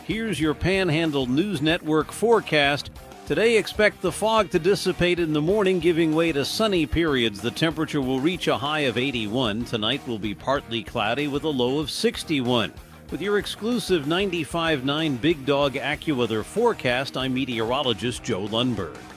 Here's your Panhandle News Network forecast. Today, expect the fog to dissipate in the morning, giving way to sunny periods. The temperature will reach a high of 81. Tonight will be partly cloudy with a low of 61. With your exclusive 95.9 Big Dog AccuWeather forecast, I'm meteorologist Joe Lundberg.